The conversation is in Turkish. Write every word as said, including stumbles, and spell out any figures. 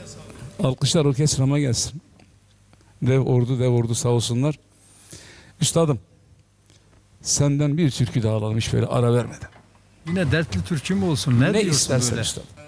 Alkışlar orkestrama gelsin. Dev ordu, dev ordu sağ olsunlar. Üstadım, senden bir türkü daha alalım hiç böyle ara vermeden. Yine dertli türkü mü olsun? Ne, Ne diyorsun istersen böyle? üstadım.